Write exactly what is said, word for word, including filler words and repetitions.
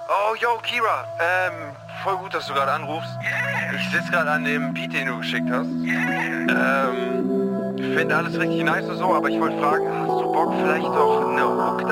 Oh, yo, Kira. Ähm, voll gut, dass du gerade anrufst. Ich sitze gerade an dem Beat, den du geschickt hast. Ähm, ich finde alles richtig nice und so, aber ich wollte fragen, hast du Bock vielleicht doch eine Hook